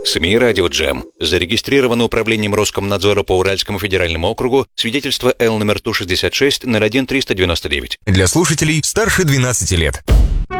СМИ «Радио Джем». Зарегистрировано управлением Роскомнадзора по Уральскому федеральному округу. Свидетельство Л номер ТУ-66 01-399. Для слушателей старше 12 лет.